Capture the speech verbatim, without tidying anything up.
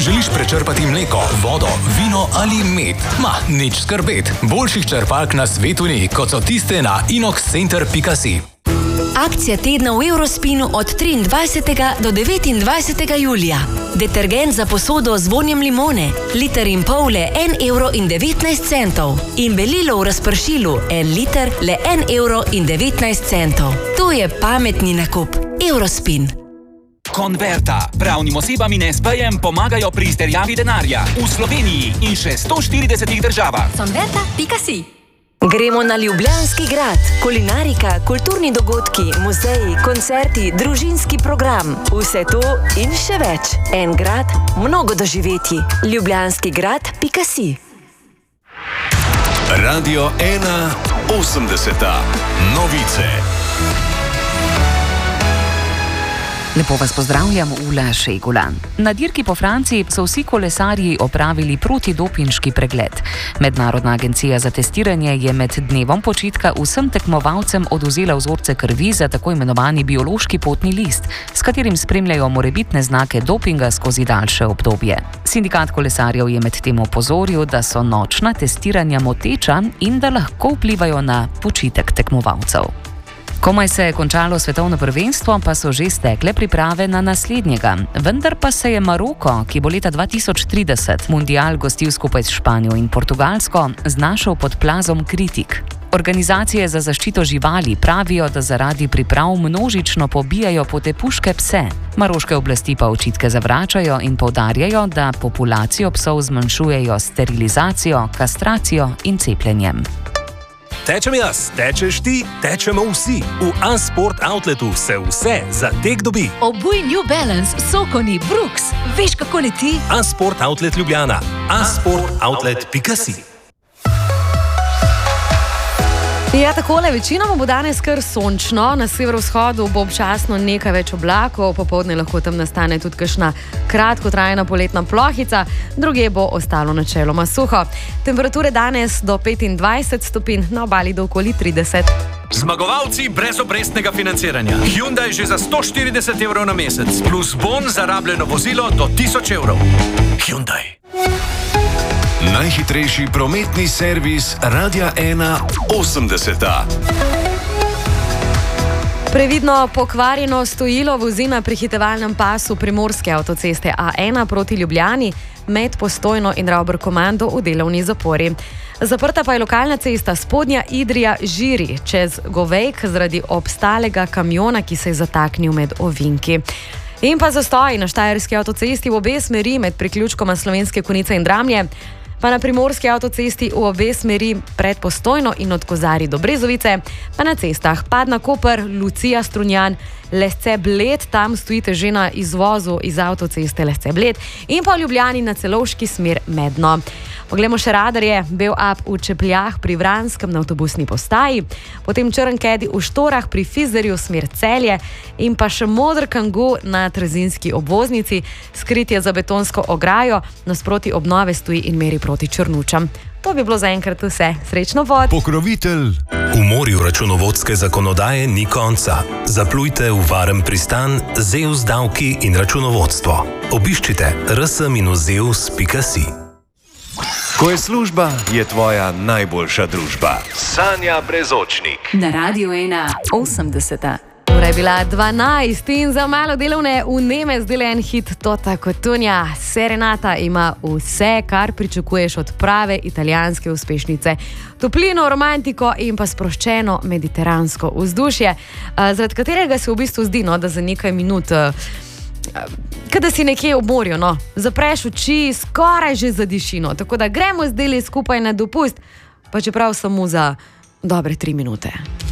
Želiš prečrpati mleko, vodo, vino ali med? Ma, nič skrbet. Boljših črpalk na svetu ni, kot so tiste na inox center pika si. Akcija tedna v Eurospinu od triindvajsetega do devetindvajsetega julija. Detergent za posodo z vonjem limone, liter in pol le en evro in devetnajst centov. In belilo v razpršilu, en liter le en evro in devetnajst centov. To je pametni nakup. Eurospin. Konverta. Pravnim osebam in es pejem pomagajo pri izterjavi denarja v Sloveniji in še sto štiridesetih državah. konverta pika si. Gremo na Ljubljanski grad. Kulinarika, kulturni dogodki, muzeji, koncerti, družinski program. Vse to in še več. En grad, mnogo doživetij. ljubljanski grad pika si. Radio ena osemdeseta. Novice. Lepo vas pozdravljam, Ula Šegula. Na dirki po Franciji so vsi kolesarji opravili protidopinški pregled. Mednarodna agencija za testiranje je med dnevom počitka vsem tekmovalcem odvzela vzorce krvi za tako imenovani biološki potni list, s katerim spremljajo morebitne znake dopinga skozi daljše obdobje. Sindikat kolesarjev je medtem opozoril, da so nočna testiranja moteča in da lahko vplivajo na počitek tekmovalcev. Komaj se je končalo svetovno prvenstvo, pa so že stekle priprave na naslednjega. Vendar pa se je Maroko, ki bo leta dva tisoč trideset mundial gostil skupaj s Španijo in Portugalsko, znašel pod plazom kritik. Organizacije za zaščito živali pravijo, da zaradi priprav množično pobijajo potepuške pse. Maroške oblasti pa očitke zavračajo in poudarjajo, da populacijo psov zmanjšujejo s sterilizacijo, kastracijo in cepljenjem. Tečem jaz, tečeš ti, tečemo vsi. V A-Sport Outletu se vse za tek dobi. Obuj New Balance, Sokoni, Brooks. Veš, kako leti? A-Sport Outlet Ljubljana. a sport outlet pika si. Ja, takole, večinoma bo danes kar sončno, na severovzhodu bo občasno nekaj več oblakov, popoldne lahko tam nastane tudi kakšna kratkotrajna poletna plohica, druge bo ostalo načeloma suho. Temperature danes do petindvajset stopinj, na obali do okoli trideset. Zmagovalci brez obrestnega financiranja. Hyundai že za sto štirideset evrov na mesec, plus bon za rabljeno vozilo do tisoč evrov. Hyundai. Najhitrejši prometni servis Radia ena osemdeseta. Previdno pokvarjeno stojilo vozi na prehitevalnem pasu primorske avtoceste A ena proti Ljubljani med Postojno in Ravber-Komando v delovni zapori. Zaprta pa je lokalna cesta Spodnja Idrija-Žiri čez Govejk zaradi obstalega kamiona, ki se je zataknil med ovinki. In pa zastoj na štajerski avtocesti v obe smeri med priključkoma Slovenske Konjice in Dramlje, pa na primorski avtocesti v obe smeri pred Postojno in od Kozarij do Brezovice, pa na cestah Padna-Koper, Lucija-Strunjan, Lesce-Bled, tam stojite že na izvozu iz avtoceste Lesce-Bled, in pa v Ljubljani na Celovški smer Medno. Poglejmo še radarje, bel up v Čepljah pri Vranskem na avtobusni postaji, potem črn kedi v Štorah pri Fizerju smer Celje in pa še modr kangu na Trzinski obvoznici, skritje za betonsko ograjo, nasproti obnove stoji in meri proti Črnučam. To bi bilo zaenkrat vse. Srečno pot! Pokrovitelj. V morju računovodske zakonodaje ni konca. Zaplujte v varen pristan Zeus davki in računovodstvo. Obiščite r s minus zeus pika si. Ko je služba, je tvoja najboljša družba. Sanja Brezočnik. Na Radio ena osemdeseta. Ura je bila dvanajst in za malo delovne vneme zdaj en hit Tota Cotugna. Serenata ima vse, kar pričakuješ od prave italijanske uspešnice. Toplino, romantiko in pa sproščeno mediteransko vzdušje, zaradi katerega se v bistvu zdi, no, da za nekaj minut, kada si nekje ob morju, no, zapreš oči, skoraj že zadiši, no, tako da gremo zdaj skupaj na dopust, pa čeprav samo za dobre tri minute.